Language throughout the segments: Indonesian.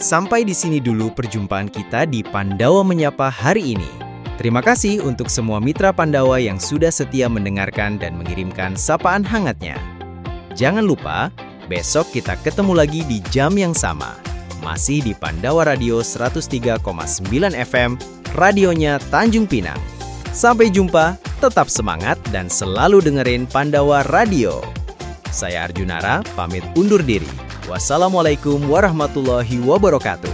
Sampai di sini dulu perjumpaan kita di Pandawa Menyapa hari ini. Terima kasih untuk semua mitra Pandawa yang sudah setia mendengarkan dan mengirimkan sapaan hangatnya. Jangan lupa, besok kita ketemu lagi di jam yang sama. Masih di Pandawa Radio 103,9 FM, radionya Tanjung Pinang. Sampai jumpa, tetap semangat dan selalu dengerin Pandawa Radio. Saya Arjunara, pamit undur diri. Wassalamualaikum warahmatullahi wabarakatuh.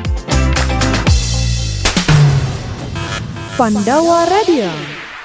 Pandawa Radio.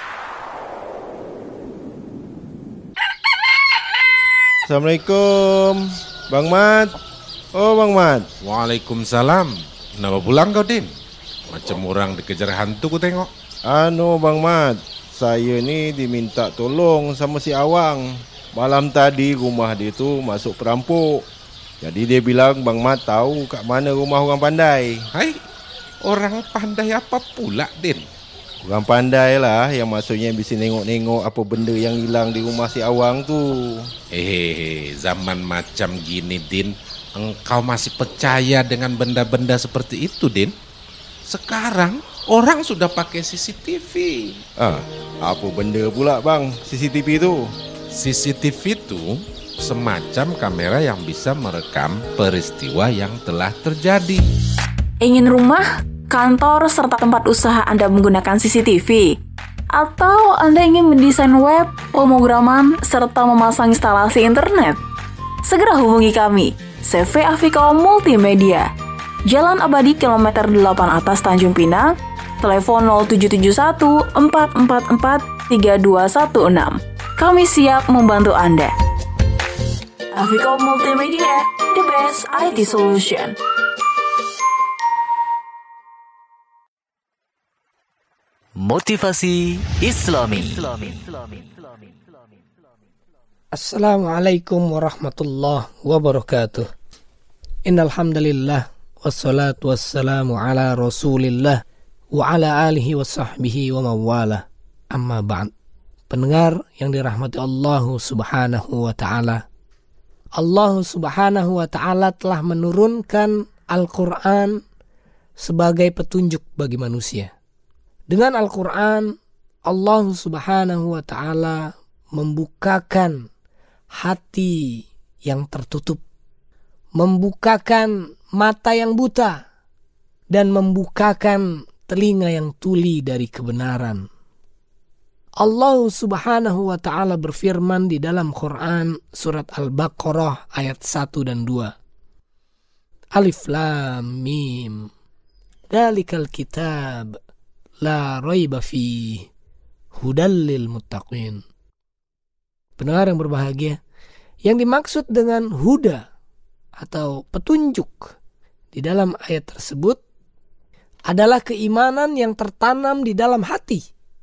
Assalamualaikum, Bang Mat. Oh, Bang Mat. Waalaikumsalam. Kenapa pulang kau, Din? Macam orang dikejar hantu ku tengok. Bang Mat, saya ni diminta tolong sama si Awang. Malam tadi rumah dia tu masuk perampok. Jadi dia bilang Bang Mat tahu kat mana rumah orang pandai. Hai, orang pandai apa pula, Din? Orang pandai lah yang maksudnya bisa nengok-nengok apa benda yang hilang di rumah si Awang tu. Zaman macam gini, Din, engkau masih percaya dengan benda-benda seperti itu, Din? Sekarang orang sudah pakai CCTV. Apa benda pula bang CCTV tu? CCTV itu semacam kamera yang bisa merekam peristiwa yang telah terjadi. Ingin rumah, kantor, serta tempat usaha Anda menggunakan CCTV? Atau Anda ingin mendesain web, pemrograman, serta memasang instalasi internet? Segera hubungi kami, CV Afiko Multimedia. Jalan Abadi kilometer 8 atas Tanjung Pinang, telepon 0771 444 3216. Kami siap membantu Anda. Afiko Multimedia, the best IT solution. Motivasi Islami. Assalamualaikum warahmatullahi wabarakatuh. Innal hamdalillah wassalatu wassalamu ala Rasulillah wa ala alihi wa sahbihi wa mawala. Amma ba'd. Pendengar yang dirahmati Allah Subhanahu wa taala. Allah Subhanahu wa taala telah menurunkan Al-Qur'an sebagai petunjuk bagi manusia. Dengan Al-Quran, Allah Subhanahu wa ta'ala membukakan hati yang tertutup, membukakan mata yang buta, dan membukakan telinga yang tuli dari kebenaran. Allah Subhanahu wa ta'ala berfirman di dalam Quran surat Al-Baqarah ayat 1 dan 2. Alif Lam Mim. Dzalikal kitab la raiba fi hudal lil muttaqin. Pendengar yang berbahagia, yang dimaksud dengan huda atau petunjuk di dalam ayat tersebut adalah keimanan yang tertanam di dalam hati,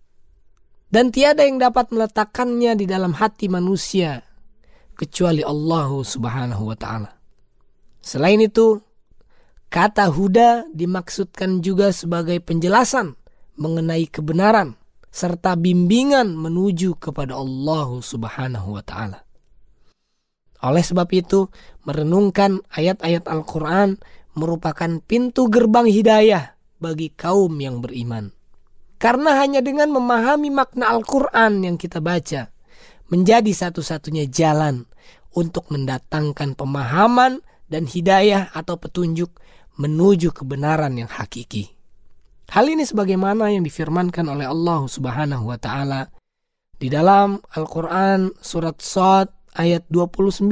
dan tiada yang dapat meletakkannya di dalam hati manusia kecuali Allah Subhanahu wa ta'ala. Selain itu, kata huda dimaksudkan juga sebagai penjelasan mengenai kebenaran serta bimbingan menuju kepada Allah Subhanahu wa ta'ala. Oleh sebab itu, merenungkan ayat-ayat Al-Quran merupakan pintu gerbang hidayah bagi kaum yang beriman. Karena hanya dengan memahami makna Al-Quran yang kita baca, menjadi satu-satunya jalan untuk mendatangkan pemahaman dan hidayah atau petunjuk menuju kebenaran yang hakiki. Hal ini sebagaimana yang difirmankan oleh Allah Subhanahu wa ta'ala di dalam Al-Quran surat Shad ayat 29.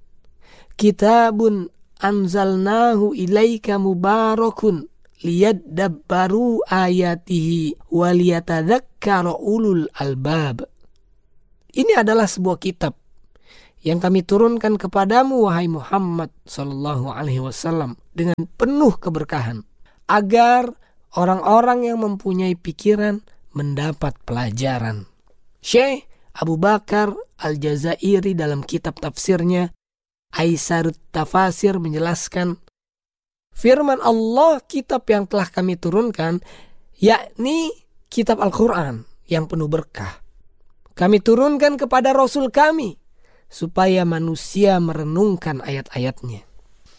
Kitabun anzalnahu ilaika mubarakun liyadabbaru ayatihi waliyatadzakkara ulul albab. Ini adalah sebuah kitab yang kami turunkan kepadamu wahai Muhammad sallallahu alaihi wasallam dengan penuh keberkahan agar orang-orang yang mempunyai pikiran mendapat pelajaran. Syekh Abu Bakar Al-Jazairi dalam kitab tafsirnya Aisarut Tafasir menjelaskan, firman Allah kitab yang telah kami turunkan, yakni kitab Al-Quran yang penuh berkah. Kami turunkan kepada Rasul kami supaya manusia merenungkan ayat-ayatnya.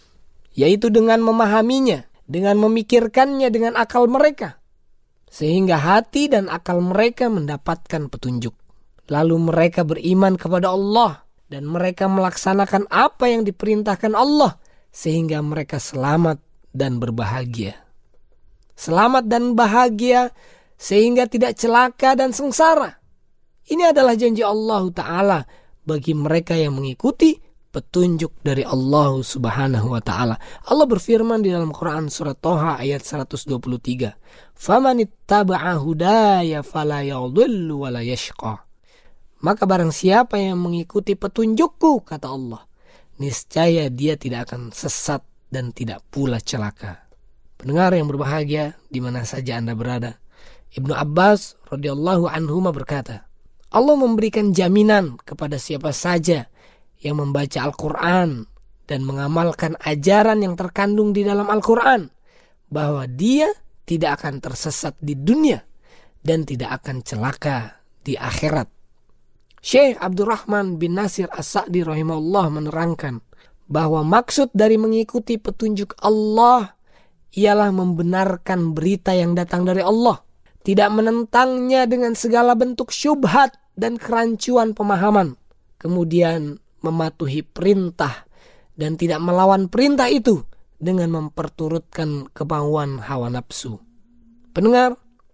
yaitu dengan memahaminya, dengan memikirkannya dengan akal mereka, sehingga hati dan akal mereka mendapatkan petunjuk. Lalu mereka beriman kepada Allah dan mereka melaksanakan apa yang diperintahkan Allah, sehingga mereka selamat dan berbahagia. Selamat dan bahagia sehingga tidak celaka dan sengsara. Ini adalah janji Allah Ta'ala bagi mereka yang mengikuti petunjuk dari Allah Subhanahu wa Ta'ala. Allah berfirman di dalam Quran surat Toha ayat 123. "Famanittaba'a hudaya fala yadhillu wa la yashqa." Maka barang siapa yang mengikuti petunjukku, kata Allah, niscaya dia tidak akan sesat dan tidak pula celaka. Pendengar yang berbahagia di mana saja Anda berada, Ibnu Abbas radhiyallahu anhuma berkata, Allah memberikan jaminan kepada siapa saja yang membaca Al-Quran dan mengamalkan ajaran yang terkandung di dalam Al-Quran, bahwa dia tidak akan tersesat di dunia dan tidak akan celaka di akhirat. Syekh Abdurrahman bin Nasir As-Sa'di rahimahullah menerangkan bahwa maksud dari mengikuti petunjuk Allah ialah membenarkan berita yang datang dari Allah, tidak menentangnya dengan segala bentuk syubhat dan kerancuan pemahaman, kemudian mematuhi perintah dan tidak melawan perintah itu dengan memperturutkan kemauan hawa nafsu. Pendengar,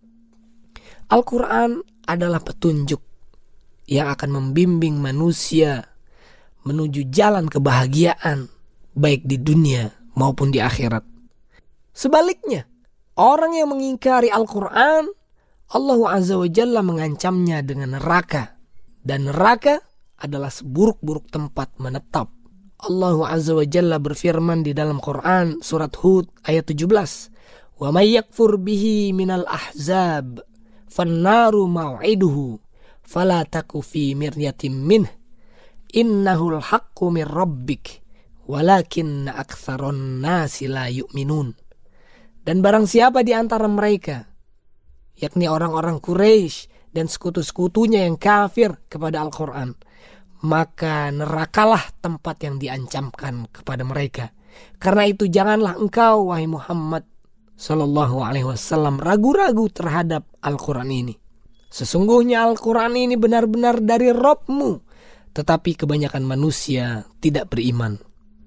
Al-Quran adalah petunjuk yang akan membimbing manusia menuju jalan kebahagiaan, baik di dunia maupun di akhirat. Sebaliknya, orang yang mengingkari Al-Quran, Allah Azza wa Jalla mengancamnya dengan neraka. Dan neraka adalah seburuk-buruk tempat menetap. Allah Azza wa Jalla berfirman di dalam Quran surat Hud ayat 17. "Wa may yakfur bihi minal ahzab, fannaru maw'iduhu. Fala taku fi miryatin minh, innahul haqqu min rabbik, walakinna aktsaron nasi la yu'minun." Dan barang siapa di antara mereka, yakni orang-orang Quraisy dan sekutu-sekutunya yang kafir kepada Al-Quran, maka nerakalah tempat yang diancamkan kepada mereka. Karena itu janganlah engkau, wahai Muhammad sallallahu alaihi wasallam, ragu-ragu terhadap Al-Quran ini. Sesungguhnya Al-Quran ini benar-benar dari Rabb-Mu, tetapi kebanyakan manusia tidak beriman.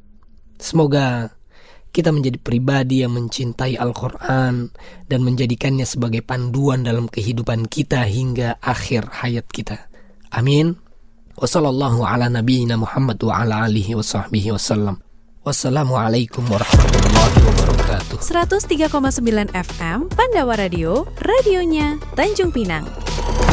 Semoga kita menjadi pribadi yang mencintai Al-Quran dan menjadikannya sebagai panduan dalam kehidupan kita hingga akhir hayat kita. Amin. Wassallallahu ala nabiyyina Muhammad wa ala alihi wa sahbihi wasallam. Wassalamualaikum warahmatullahi wabarakatuh. 103,9 FM Pandawa Radio, radionya Tanjung Pinang.